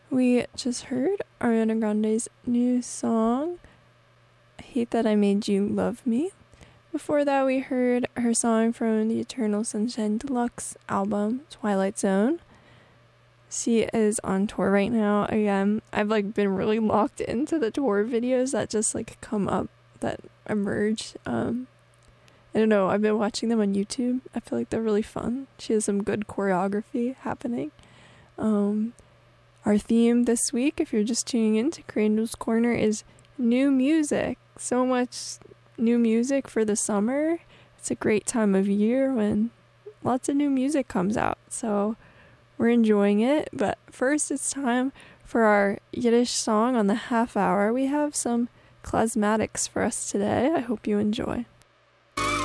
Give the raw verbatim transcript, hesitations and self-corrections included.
We just heard Ariana Grande's new song, I Hate That I Made You Love Me. Before that, we heard her song from the Eternal Sunshine Deluxe album, Twilight Zone. She is on tour right now. Again, I've like been really locked into the tour videos that just like come up, that emerge. Um, I don't know, I've been watching them on YouTube. I feel like they're really fun. She has some good choreography happening. Um, our theme this week, if you're just tuning in to Crandall's Corner, is new music. So much new music for the summer. It's a great time of year when lots of new music comes out. So we're enjoying it. But first, it's time for our Yiddish song on the half hour. We have some Klasmatics for us today. I hope you enjoy.